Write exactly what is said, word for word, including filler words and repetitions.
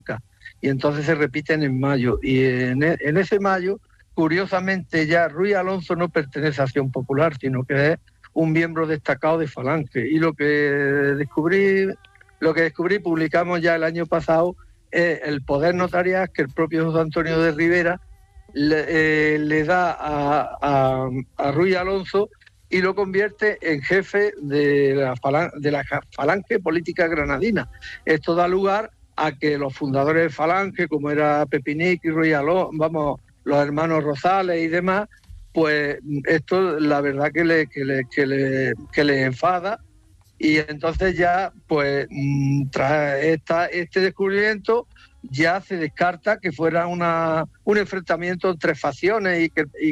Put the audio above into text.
y entonces se repiten en mayo. Y en, e, en ese mayo, curiosamente, ya Ruiz Alonso no pertenece a Acción Popular, sino que es un miembro destacado de Falange. Y lo que descubrí, lo que descubrí, publicamos ya el año pasado, es el poder notarial que el propio José Antonio de Rivera le, eh, le da a, a, a Ruiz Alonso y lo convierte en jefe de la, falange, de la Falange Política Granadina. Esto da lugar a que los fundadores de Falange, como era Pepinic y Ruiz Alonso, vamos, los hermanos Rosales y demás, pues esto la verdad que le, que le, que le, que le enfada, y entonces ya, pues tras esta, este descubrimiento, ya se descarta que fuera una, un enfrentamiento entre facciones y que, y